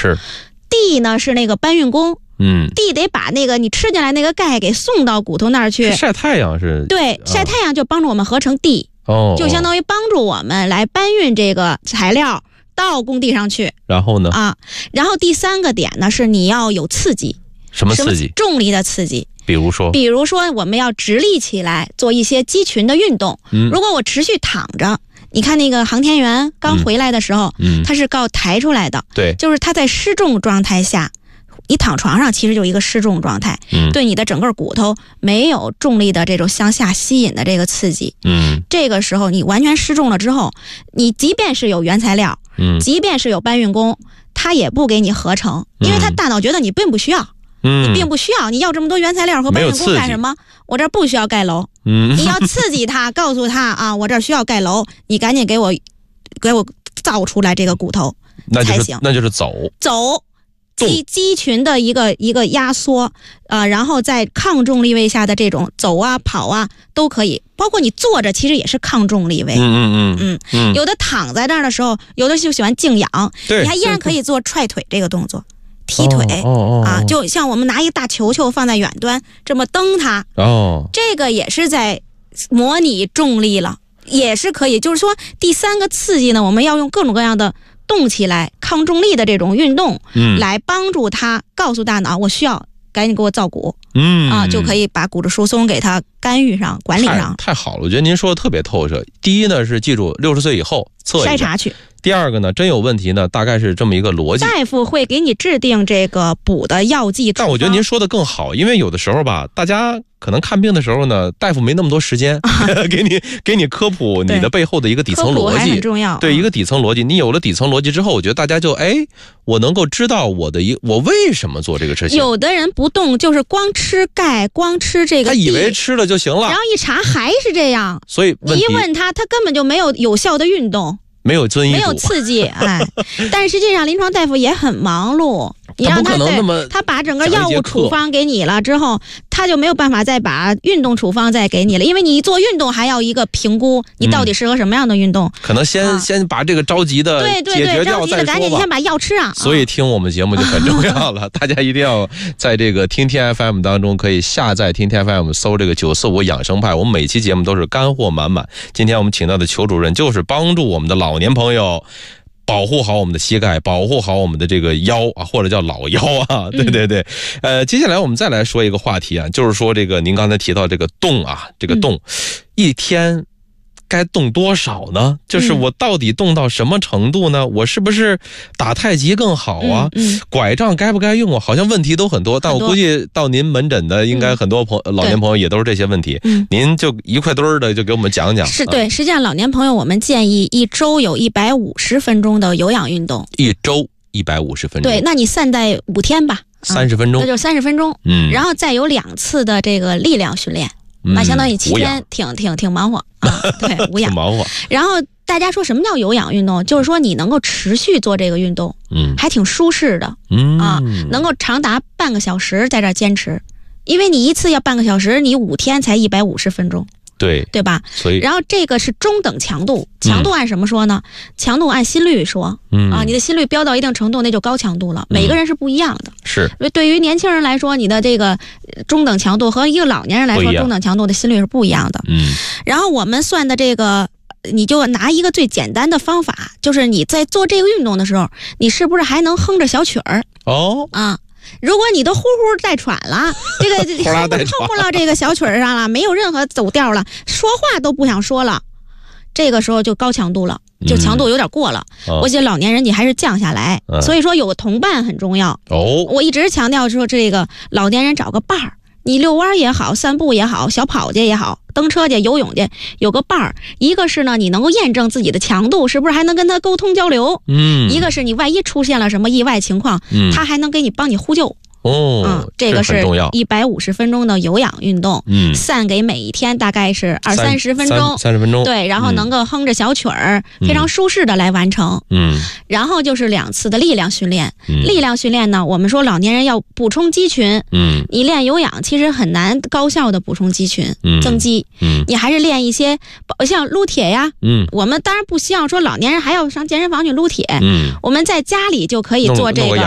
是。 D 呢是那个搬运工。D 得把那个你吃进来那个钙给送到骨头那儿去。 晒太阳是？ 对，晒太阳就帮助我们合成 D，就相当于帮助我们来搬运这个材料到工地上去。 然后呢？ 然后第3个点呢是你要有刺激。 什么刺激？ 重力的刺激。 比如说我们要直立起来做一些肌群的运动。如果我持续躺着，你看那个航天员刚回来的时候，他是靠抬出来的。 对， 就是他在失重状态下。你躺床上其实就一个失重状态，对你的整个骨头没有重力的这种向下吸引的这个刺激。这个时候你完全失重了之后，你即便是有原材料，即便是有搬运工，他也不给你合成，因为他大脑觉得你并不需要，你并不需要，你要这么多原材料和搬运工干什么？我这儿不需要盖楼，你要刺激他，告诉他我这儿需要盖楼，你赶紧给我造出来这个骨头才行。 那就是走。 肌群的一个压缩，然后在抗重力位下的这种走啊跑啊都可以，包括你坐着其实也是抗重力位。有的躺在那儿的时候，有的就喜欢静仰，你还依然可以做踹腿这个动作，踢腿就像我们拿一个大球球放在远端这么蹬它，这个也是在模拟重力了，也是可以。就是说第3个刺激呢，我们要用各种各样的动起来抗重力的这种运动，来帮助他告诉大脑我需要赶紧给我造骨，就可以把骨质疏松给他干预上管理上。 太好了，我觉得您说的特别透彻。第一呢是记住60岁以后测一下筛查去。 第2个呢，真有问题呢，大概是这么一个逻辑。 大夫会给你制定这个补的药剂处方。 但我觉得您说的更好，因为有的时候吧，大家可能看病的时候呢，大夫没那么多时间给你科普你的背后的一个底层逻辑， 科普还很重要。 对，一个底层逻辑，你有了底层逻辑之后，我觉得大家就我能够知道我为什么做这个事情。 有的人不动，就是光吃钙，光吃这个， 他以为吃了就行了， 然后一查还是这样。 所以你一问他根本就没有有效的运动。 没有遵医嘱， 没有刺激，但是实际上临床大夫也很忙碌，你让他把整个药物处方给你了之后，他就没有办法再把运动处方再给你了，因为你做运动还要一个评估，你到底适合什么样的运动。 可能先把这个着急的解决掉再说吧。 赶紧你先把药吃上。 所以听我们节目就很重要了，大家一定要在这个听天 FM 当中可以下载听天 FM， 搜这个945养生派，我们每期节目都是干货满满。今天我们请到的裘主任就是帮助我们的老年朋友保护好我们的膝盖，保护好我们的这个腰或者叫老腰对。接下来我们再来说一个话题就是说这个您刚才提到这个动这个动一天该动多少呢？就是我到底动到什么程度呢？我是不是打太极更好啊？拐杖该不该用啊？好像问题都很多，但我估计到您门诊的应该很多老年朋友也都是这些问题。您就一块堆儿的就给我们讲讲。 是对，实际上老年朋友我们建议一周有150分钟的有氧运动。 一周150分钟。对， 那你散在5天吧 ，30分钟， 那就30分钟。然后再有2次的这个力量训练。那相当于7天挺忙活对，无氧忙活。 然后大家说什么叫有氧运动？就是说你能够持续做这个运动，还挺舒适的，能够长达半个小时在这坚持，因为你一次要半个小时，你5天才150分钟。对吧？ 所以， 然后这个是中等强度，强度按什么说呢？强度按心率说，你的心率飙到一定程度，那就高强度了。每个人是不一样的， 是。 对于年轻人来说，你的这个中等强度和一个老年人来说，中等强度的心率是不一样的。然后我们算的这个，你就拿一个最简单的方法，就是你在做这个运动的时候，你是不是还能哼着小曲儿？如果你都呼呼带喘了，这个哼不到这个小曲儿上了，没有任何走调了，说话都不想说了，这个时候就高强度了，就强度有点过了。我觉得老年人你还是降下来，所以说有个同伴很重要。我一直强调说这个老年人找个伴儿，你遛弯也好，散步也好，小跑去也好，蹬车去，游泳去，有个伴儿。一个是呢，你能够验证自己的强度，是不是还能跟他沟通交流？一个是你万一出现了什么意外情况，他还能帮你呼救。这个是150分钟的有氧运动，散给每一天大概是20-30分钟，30分钟，对，然后能够哼着小曲儿，非常舒适的来完成。然后就是2次的力量训练。力量训练呢，我们说老年人要补充肌群，你练有氧其实很难高效的补充肌群，增肌，你还是练一些像撸铁呀，我们当然不希望说老年人还要上健身房去撸铁，我们在家里就可以做这个